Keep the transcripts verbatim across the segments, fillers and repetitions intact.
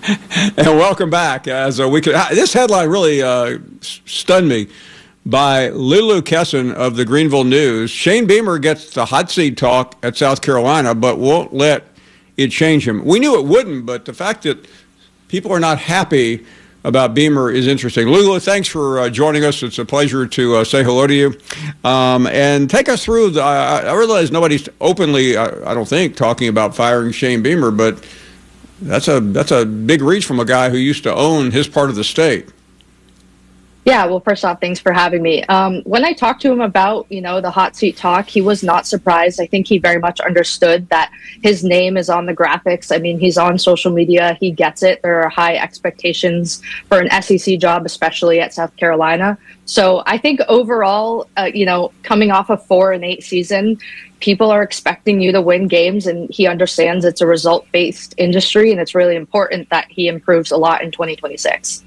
And welcome back. As uh, we could, this headline really uh, stunned me. By Lulu Kesson of the Greenville News, Shane Beamer gets the hot seat talk at South Carolina, but won't let it change him. We knew it wouldn't, but the fact that people are not happy about Beamer is interesting. Lulu, thanks for uh, joining us. It's a pleasure to uh, say hello to you. Um, and take us through, the, uh, I realize nobody's openly, uh, I don't think, talking about firing Shane Beamer, but that's a, that's a big reach from a guy who used to own his part of the state. Yeah, well, first off, thanks for having me. Um, when I talked to him about, you know, the hot seat talk, he was not surprised. I think he very much understood that his name is on the graphics. I mean, he's on social media. He gets it. There are high expectations for an S E C job, especially at South Carolina. So I think overall, uh, you know, coming off a four and eight season, people are expecting you to win games, and he understands it's a result-based industry, and it's really important that he improves a lot in twenty twenty-six.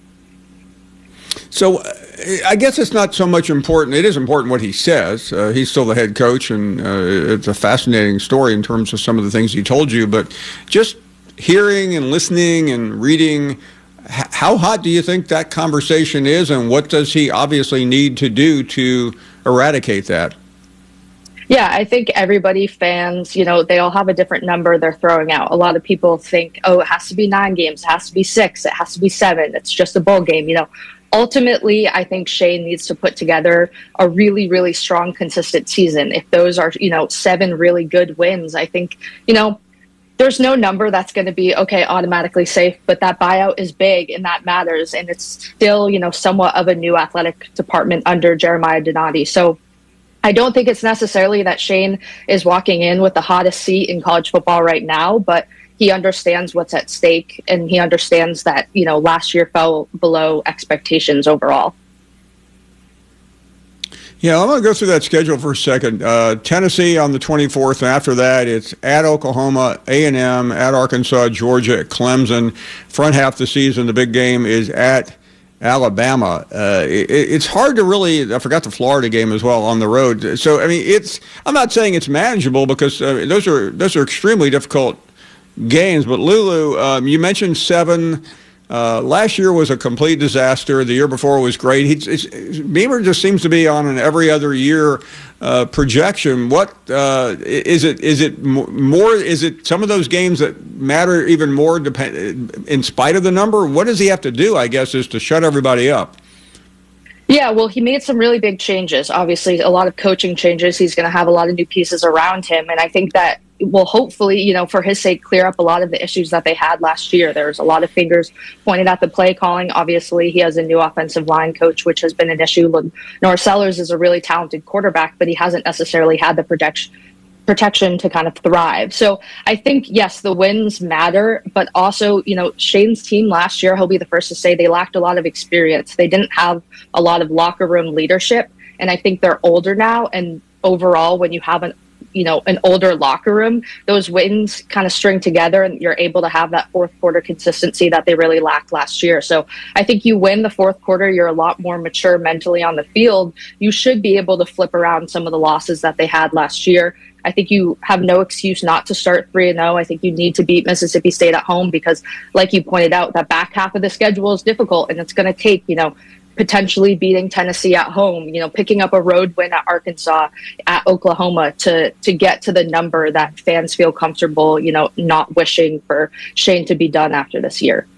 So uh, I guess it's not so much important. It is important what he says. Uh, he's still the head coach, and uh, it's a fascinating story in terms of some of the things he told you. But just hearing and listening and reading, h- how hot do you think that conversation is, and what does he obviously need to do to eradicate that? Yeah, I think everybody, fans, you know, they all have a different number they're throwing out. A lot of people think, oh, it has to be nine games, it has to be six, it has to be seven, it's just a bowl game, you know. Ultimately, I think Shane needs to put together a really, really strong, consistent season. If those are, you know, seven really good wins, I think, you know, there's no number that's going to be, okay, automatically safe, but that buyout is big and that matters. And it's still, you know, somewhat of a new athletic department under Jeremiah Donati. So I don't think it's necessarily that Shane is walking in with the hottest seat in college football right now, but he understands what's at stake, and he understands that, you know, last year fell below expectations overall. Yeah, I'm going to go through that schedule for a second. Uh, Tennessee on the twenty-fourth, and after that it's at Oklahoma, A and M, at Arkansas, Georgia, at Clemson. Front half of the season, the big game is at Alabama. Uh, it, it's hard to really, I forgot the Florida game as well on the road. So, I mean, it's, I'm not saying it's manageable, because uh, those are those are extremely difficult games. But Lulu, um, you mentioned seven. Uh, last year was a complete disaster. The year before was great. He's, it's, Beamer just seems to be on an every other year uh, projection. What uh, is it? Is it more? Is it some of those games that matter even more, depend, in spite of the number? What does he have to do, I guess, is to shut everybody up? Yeah, well, he made some really big changes. Obviously, a lot of coaching changes. He's going to have a lot of new pieces around him. And I think that will hopefully, you know, for his sake, clear up a lot of the issues that they had last year. There's a lot of fingers pointed at the play calling. Obviously, he has a new offensive line coach, which has been an issue. Noah Sellers is a really talented quarterback, but he hasn't necessarily had the protection protection to kind of thrive. So I think, yes, the wins matter, but also, you know, Shane's team last year, he'll be the first to say, they lacked a lot of experience. They didn't have a lot of locker room leadership. And I think they're older now. And overall, when you have an you know, an older locker room, those wins kind of string together and you're able to have that fourth quarter consistency that they really lacked last year. So I think you win the fourth quarter, you're a lot more mature mentally on the field. You should be able to flip around some of the losses that they had last year. I think you have no excuse not to start three and oh. I think you need to beat Mississippi State at home because, like you pointed out, that back half of the schedule is difficult, and it's going to take, you know, potentially beating Tennessee at home, you know, picking up a road win at Arkansas, at Oklahoma to to get to the number that fans feel comfortable, you know, not wishing for Shane to be done after this year.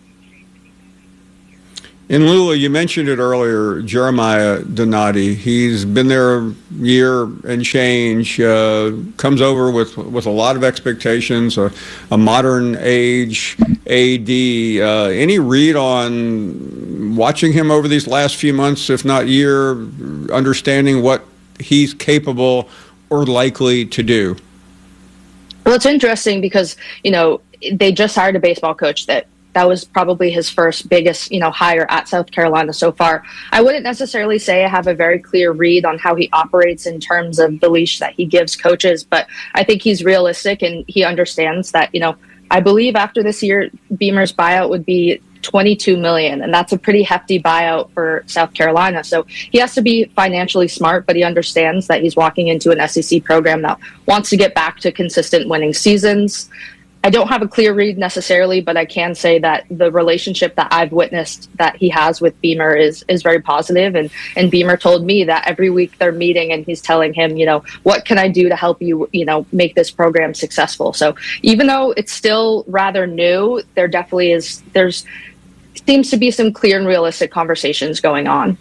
And Lula, you mentioned it earlier, Jeremiah Donati. He's been there a year and change, uh, comes over with with a lot of expectations, a, a modern age A D. Uh, any read on watching him over these last few months, if not year, understanding what he's capable or likely to do? Well, it's interesting because, you know, they just hired a baseball coach that That was probably his first biggest, you know, hire at South Carolina so far. I wouldn't necessarily say I have a very clear read on how he operates in terms of the leash that he gives coaches, but I think he's realistic and he understands that, you know, I believe after this year, Beamer's buyout would be twenty-two million dollars, and that's a pretty hefty buyout for South Carolina. So he has to be financially smart, but he understands that he's walking into an S E C program that wants to get back to consistent winning seasons. I don't have a clear read necessarily, but I can say that the relationship that I've witnessed that he has with Beamer is is very positive. And, and Beamer told me that every week they're meeting and he's telling him, you know, what can I do to help you, you know, make this program successful? So even though it's still rather new, there definitely is, there's seems to be some clear and realistic conversations going on.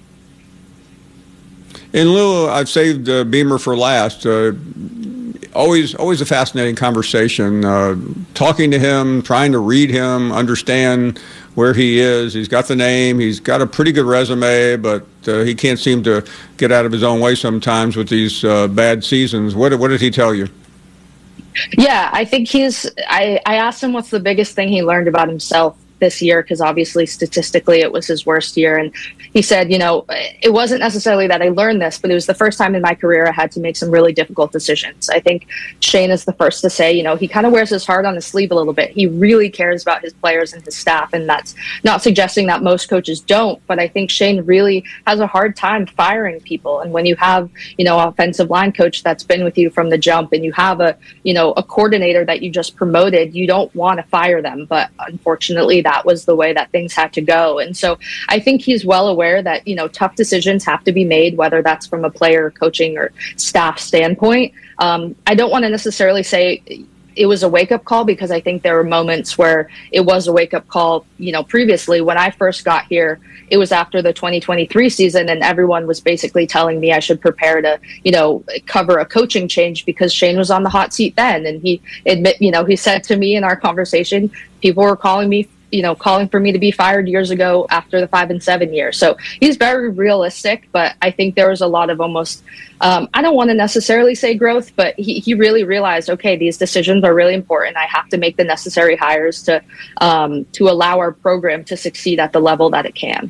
In lieu, I've saved uh, Beamer for last. Uh, Always, always a fascinating conversation. Uh, talking to him, trying to read him, understand where he is. He's got the name. He's got a pretty good resume, but uh, he can't seem to get out of his own way sometimes with these uh, bad seasons. What, what did he tell you? Yeah, I think he's. I, I asked him what's the biggest thing he learned about himself this year, because obviously statistically it was his worst year. And he said, you know, it wasn't necessarily that I learned this, but it was the first time in my career I had to make some really difficult decisions. I think Shane is the first to say, you know, he kind of wears his heart on his sleeve a little bit. He really cares about his players and his staff. And that's not suggesting that most coaches don't, but I think Shane really has a hard time firing people. And when you have, you know, an offensive line coach that's been with you from the jump, and you have a, you know, a coordinator that you just promoted, you don't want to fire them. But unfortunately, that That was the way that things had to go. And so I think he's well aware that, you know, tough decisions have to be made, whether that's from a player, coaching, or staff standpoint. Um, I don't want to necessarily say it was a wake-up call, because I think there were moments where it was a wake-up call, you know, previously. When I first got here, it was after the twenty twenty-three season, and everyone was basically telling me I should prepare to, you know, cover a coaching change, because Shane was on the hot seat then. And he admit, you know, he said to me in our conversation, people were calling me you know, calling for me to be fired years ago after the five and seven year. So he's very realistic, but I think there was a lot of almost, um, I don't want to necessarily say growth, but he, he really realized, okay, these decisions are really important. I have to make the necessary hires to, um, to allow our program to succeed at the level that it can.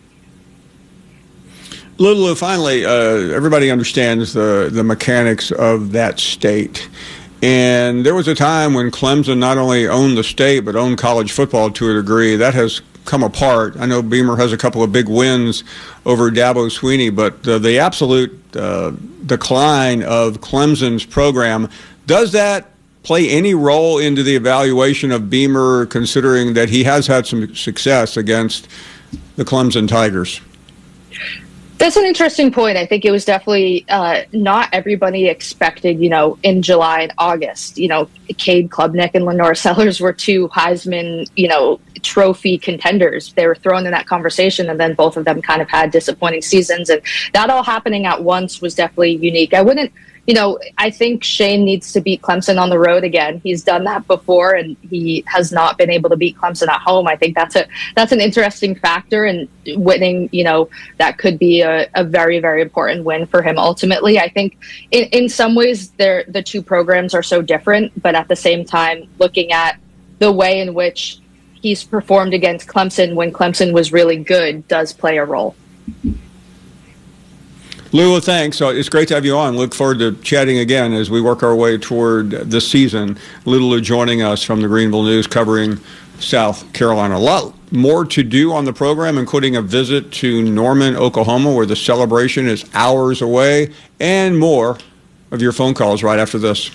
Lulu, finally, uh, everybody understands the, the mechanics of that state. And there was a time when Clemson not only owned the state, but owned college football to a degree. That has come apart. I know Beamer has a couple of big wins over Dabo Swinney, but uh, the absolute uh, decline of Clemson's program, does that play any role into the evaluation of Beamer, considering that he has had some success against the Clemson Tigers? That's an interesting point. I think it was definitely uh, not everybody expected, you know, in July and August. You know, Cade Klubnik and Lenore Sellers were two Heisman, you know, trophy contenders. They were thrown in that conversation, and then both of them kind of had disappointing seasons. And that all happening at once was definitely unique. I wouldn't, you know, I think Shane needs to beat Clemson on the road again. He's done that before, and he has not been able to beat Clemson at home. I think that's a that's an interesting factor, and winning, you know, that could be a, a very, very important win for him ultimately. I think in, in some ways they're, the two programs are so different, but at the same time, looking at the way in which he's performed against Clemson when Clemson was really good does play a role. Lula, thanks. So it's great to have you on. Look forward to chatting again as we work our way toward this season. Lula joining us from the Greenville News covering South Carolina. A lot more to do on the program, including a visit to Norman, Oklahoma, where the celebration is hours away, and more of your phone calls right after this.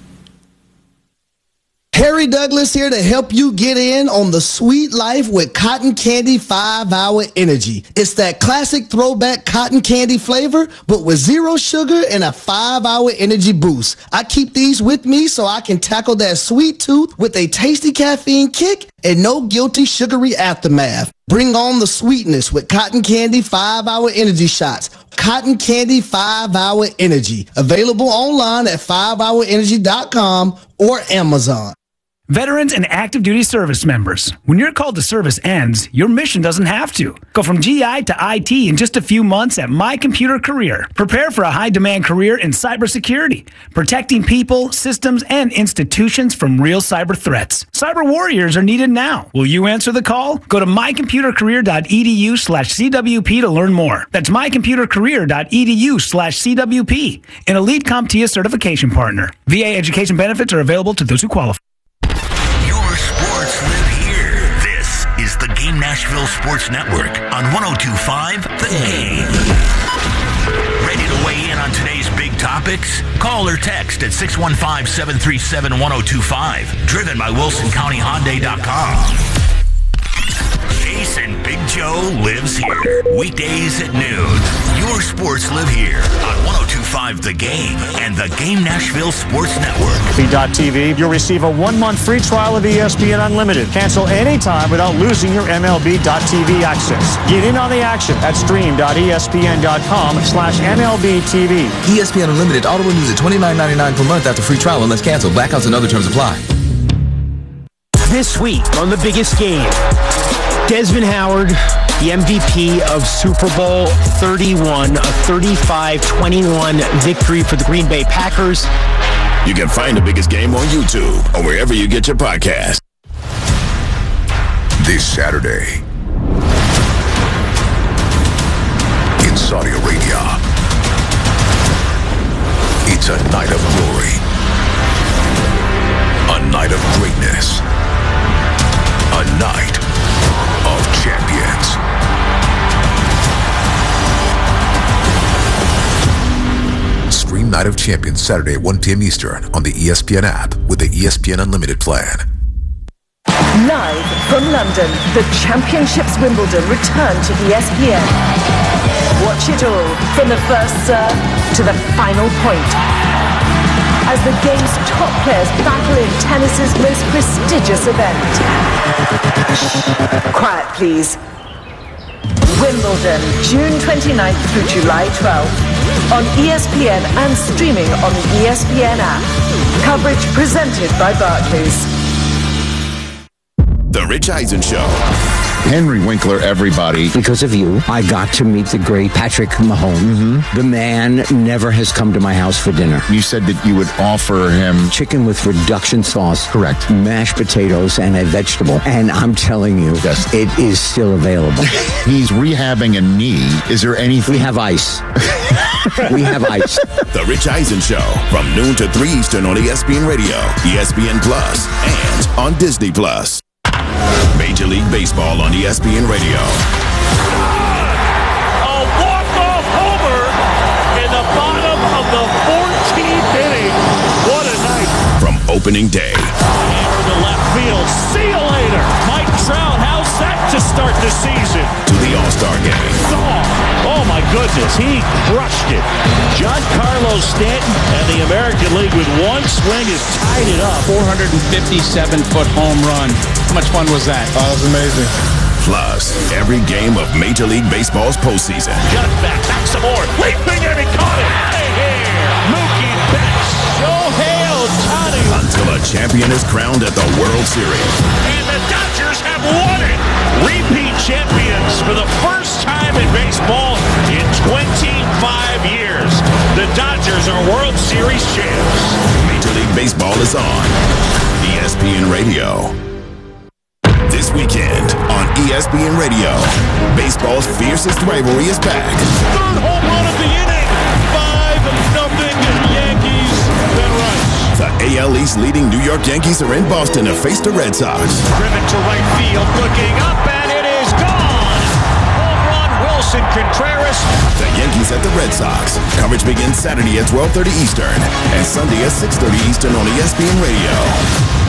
Harry Douglas here to help you get in on the sweet life with Cotton Candy five hour Energy. It's that classic throwback cotton candy flavor, but with zero sugar and a five hour energy boost. I keep these with me so I can tackle that sweet tooth with a tasty caffeine kick and no guilty sugary aftermath. Bring on the sweetness with Cotton Candy five hour Energy shots. Cotton Candy five hour Energy. Available online at five hour energy dot com or Amazon. Veterans and active duty service members, when your call to service ends, your mission doesn't have to. Go from G I to I T in just a few months at My Computer Career. Prepare for a high-demand career in cybersecurity, protecting people, systems, and institutions from real cyber threats. Cyber warriors are needed now. Will you answer the call? Go to my computer career dot e d u slash C W P to learn more. That's my computer career dot e d u slash C W P, an elite CompTIA certification partner. V A education benefits are available to those who qualify. The Game Nashville Sports Network on one oh two point five The Game. Ready to weigh in on today's big topics? Call or text at six one five, seven three seven, one oh two five. Driven by Wilson County Hyundai dot com. Jason Big Joe lives here. Weekdays at noon. Your sports live here on one oh two point five The Game and the Game Nashville Sports Network. M L B dot T V, you'll receive a one-month free trial of E S P N Unlimited. Cancel anytime without losing your M L B dot T V access. Get in on the action at stream dot E S P N dot com slash M L B T V. E S P N Unlimited auto renews at twenty-nine ninety-nine per month after free trial unless canceled. Blackouts and other terms apply. This week on The Biggest Game, Desmond Howard, the M V P of Super Bowl thirty-one, a thirty-five twenty-one victory for the Green Bay Packers. You can find The Biggest Game on YouTube or wherever you get your podcast. This Saturday, in Saudi Arabia, it's a night of glory, a night of greatness, a night of champions. Stream Night of Champions Saturday at one p.m. Eastern on the E S P N app with the E S P N Unlimited plan. Live from London, the Championships Wimbledon return to E S P N. Watch it all from the first serve to the final point, as the game's top players battle in tennis's most prestigious event. Quiet, please. Wimbledon, June twenty-ninth through July twelfth, on E S P N and streaming on the E S P N app. Coverage presented by Barclays. The Rich Eisen Show. Henry Winkler, everybody. Because of you, I got to meet the great Patrick Mahomes. Mm-hmm. The man never has come to my house for dinner. You said that you would offer him chicken with reduction sauce. Correct. Mashed potatoes and a vegetable. And I'm telling you, yes, it is still available. He's rehabbing a knee. Is there anything? We have ice. We have ice. The Rich Eisen Show from noon to three Eastern on E S P N Radio, E S P N Plus, and on Disney Plus. Major League Baseball on E S P N Radio. A walk-off homer in the bottom of the fourteenth inning. What a night. From opening day. Hammer to left field. See you later. Mike Trout, how's that to start the season? To the All-Star Game. Oh, oh my goodness, he crushed it. Giancarlo Stanton and the American League with one swing has tied it up. four hundred fifty-seven foot home run. How much fun was that? Oh, it was amazing. Plus, every game of Major League Baseball's postseason. Just back, back some more. Leaping and he caught it. Out of here. Mookie Betts. Shohei Ohtani. Until a champion is crowned at the World Series. And the Dodgers have won it. Repeat champions for the first time in baseball in twenty-five years. The Dodgers are World Series champs. Major League Baseball is on E S P N Radio. This weekend on E S P N Radio, baseball's fiercest rivalry is back. Third home run of the inning. Five nothing Yankees. Then rush. The A L East leading New York Yankees are in Boston to face the Red Sox. Driven to right field, looking up, and it is gone. Home run, Wilson Contreras. The Yankees at the Red Sox. Coverage begins Saturday at twelve thirty Eastern and Sunday at six thirty Eastern on E S P N Radio.